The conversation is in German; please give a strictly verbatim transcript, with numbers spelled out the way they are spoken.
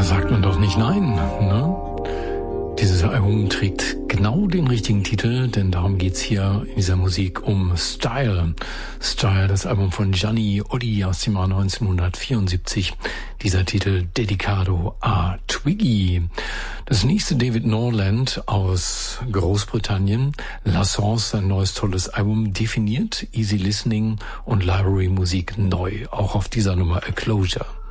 sagt man doch nicht nein, ne? Dieses Album trägt genau den richtigen Titel, denn darum geht's hier in dieser Musik um Style. Style, das Album von Gianni Oddi aus dem Jahr neunzehnhundertvierundsiebzig. Dieser Titel Dedicado a Twiggy. Das nächste David Norland aus Großbritannien. La Sens, sein neues tolles Album, definiert Easy Listening und Library Musik neu. Auch auf dieser Nummer A Closure.